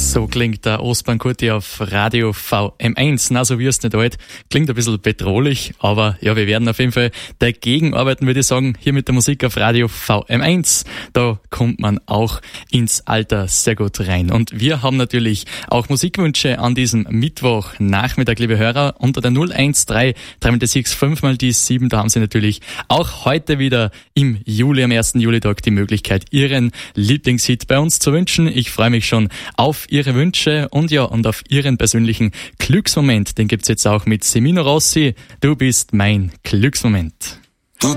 So klingt der Osman Kurti auf Radio VM1. Na, so wie es nicht alt. Klingt ein bisschen bedrohlich, aber ja, wir werden auf jeden Fall dagegen arbeiten, würde ich sagen, hier mit der Musik auf Radio VM1. Da kommt man auch ins Alter sehr gut rein. Und wir haben natürlich auch Musikwünsche an diesem Mittwochnachmittag, liebe Hörer, unter der 013 306 5 mal die 7. Da haben Sie natürlich auch heute wieder im Juli, am 1. Julitag, die Möglichkeit, Ihren Lieblingshit bei uns zu wünschen. Ich freue mich schon auf Ihre Wünsche und auf Ihren persönlichen Glücksmoment. Den gibt's jetzt auch mit Semino Rossi. Du bist mein Glücksmoment.